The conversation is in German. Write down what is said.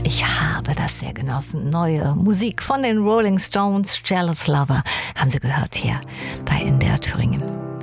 Ich habe das sehr genossen. Neue Musik von den Rolling Stones, Jealous Lover, haben Sie gehört hier bei NDR Thüringen.